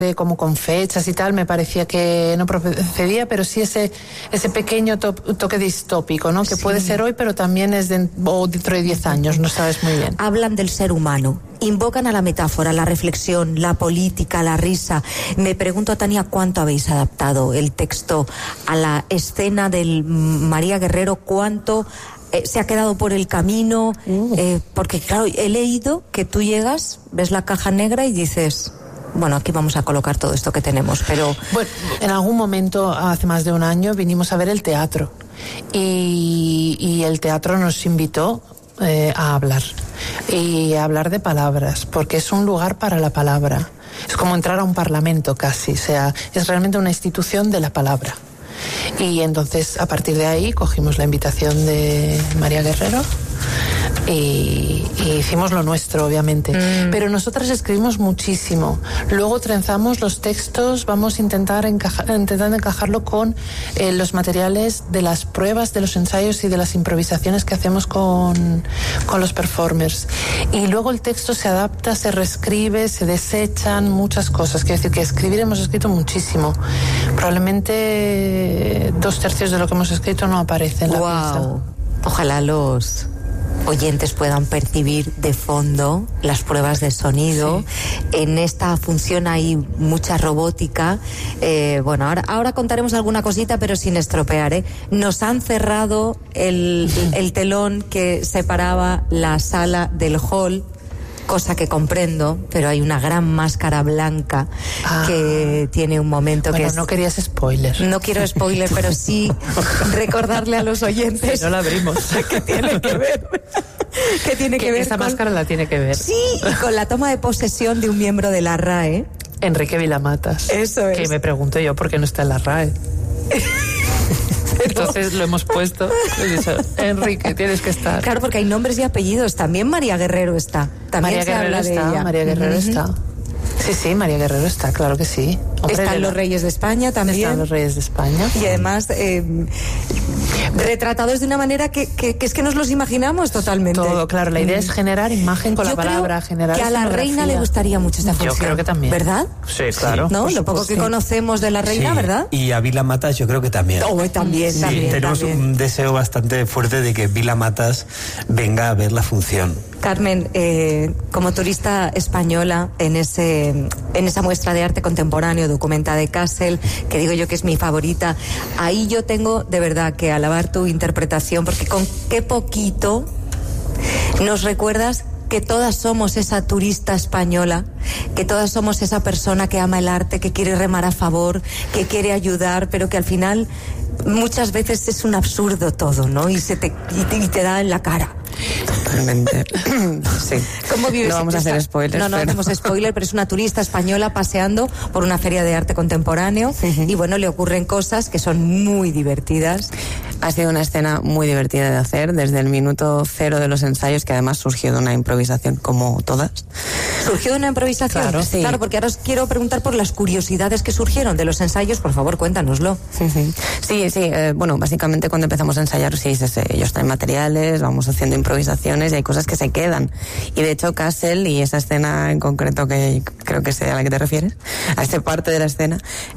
como con fechas y tal, me parecía que no procedía, pero sí ese pequeño toque distópico, ¿no? Que puede ser hoy, pero también es dentro de 10 años, no sabes muy bien. Hablan del ser humano, invocan a la metáfora, la reflexión, la política, la risa. Me pregunto, Tania, ¿cuánto habéis adaptado el texto a la escena del María Guerrero? ¿Cuánto se ha quedado por el camino? Porque claro, he leído que tú llegas, ves la caja negra y dices, bueno, aquí vamos a colocar todo esto que tenemos, pero... Bueno, en algún momento, hace más de un año, vinimos a ver el teatro y el teatro nos invitó a hablar y a hablar de palabras, porque es un lugar para la palabra. Es como entrar a un parlamento casi, o sea, es realmente una institución de la palabra. Y entonces, a partir de ahí, cogimos la invitación de María Guerrero y hicimos lo nuestro, obviamente. Pero nosotras escribimos muchísimo. Luego trenzamos los textos, vamos a intentando encajarlo con los materiales de las pruebas, de los ensayos y de las improvisaciones que hacemos con los performers. Y luego el texto se adapta, se reescribe, se desechan muchas cosas. Quiero decir que escribir hemos escrito muchísimo. Probablemente 2/3 de lo que hemos escrito no aparece en la pieza. Ojalá los oyentes puedan percibir de fondo las pruebas de sonido. En esta función hay mucha robótica. Bueno, ahora contaremos alguna cosita, pero sin estropear, Nos han cerrado el telón que separaba la sala del hall, cosa que comprendo, pero hay una gran máscara blanca que tiene un momento que es... no querías spoiler. No quiero spoiler, pero sí recordarle a los oyentes... Si no la abrimos. ¿Qué tiene que ver? ¿Qué tiene que ver esa máscara la tiene que ver. Sí, y con la toma de posesión de un miembro de la RAE. Enrique Vilamatas. Eso es. Que me pregunto yo por qué no está en la RAE. Entonces lo hemos puesto. He dicho, Enrique, tienes que estar. Claro, porque hay nombres y apellidos. También María Guerrero está. También María Guerrero está. María Guerrero está. Sí, María Guerrero está, claro que sí. Hombre, están los Reyes de España también. Están los Reyes de España. Y además retratados de una manera que es que nos los imaginamos totalmente. Todo, claro. La idea es generar imagen con la palabra, generar que a la reina le gustaría mucho esta función. Yo creo que también. ¿Verdad? Sí, claro. ¿No? Lo poco que conocemos de la reina, ¿verdad? Y a Vilamatas yo creo que también. También. Tenemos un deseo bastante fuerte de que Vilamatas venga a ver la función. Carmen, como turista española en esa muestra de arte contemporáneo Documenta de Kassel, que digo yo que es mi favorita, ahí yo tengo de verdad que alabar tu interpretación, porque con qué poquito nos recuerdas que todas somos esa turista española, que todas somos esa persona que ama el arte, que quiere remar a favor, que quiere ayudar, pero que al final muchas veces es un absurdo todo, ¿no? Y te da en la cara. Totalmente. Sí. ¿Cómo vives? No vamos a hacer spoilers. No hacemos spoiler, pero es una turista española paseando por una feria de arte contemporáneo y bueno, le ocurren cosas que son muy divertidas. Ha sido una escena muy divertida de hacer desde el minuto cero de los ensayos, que además surgió de una improvisación como todas. ¿Surgió de una improvisación? Claro, sí. Claro, porque ahora os quiero preguntar por las curiosidades que surgieron de los ensayos. Por favor, cuéntanoslo. Sí. Bueno, básicamente cuando empezamos a ensayar, ellos traen materiales, vamos haciendo improvisaciones y hay cosas que se quedan. Y de hecho, Kassel, y esa escena en concreto que creo que sé a la que te refieres, a esa parte de la escena,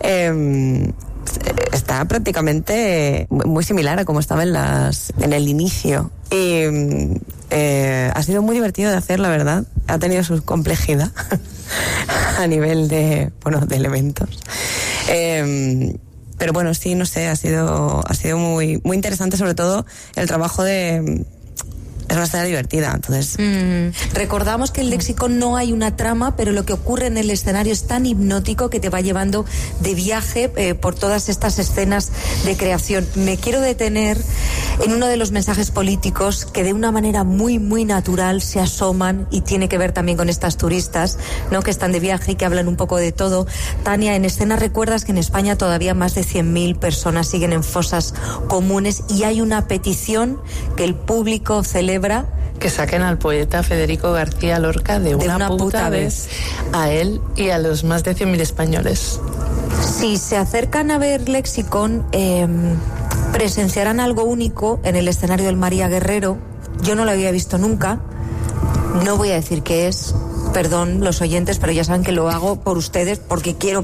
está prácticamente muy similar a como estaba en el inicio. Y ha sido muy divertido de hacer, la verdad. Ha tenido su complejidad a nivel de elementos. Pero bueno, sí, no sé, ha sido muy, muy interesante, sobre todo el trabajo de... Es una escena divertida, entonces... Recordamos que en Léxico no hay una trama, pero lo que ocurre en el escenario es tan hipnótico que te va llevando de viaje por todas estas escenas de creación. Me quiero detener en uno de los mensajes políticos que de una manera muy, muy natural se asoman y tiene que ver también con estas turistas, ¿no?, que están de viaje y que hablan un poco de todo. Tania, en escena recuerdas que en España todavía más de 100.000 personas siguen en fosas comunes y hay una petición que el público celebra. Que saquen al poeta Federico García Lorca de una puta vez a él y a los más de 100.000 españoles. Si se acercan a ver Lexicon, presenciarán algo único en el escenario del María Guerrero. Yo no lo había visto nunca. No voy a decir qué es, perdón los oyentes, pero ya saben que lo hago por ustedes, porque quiero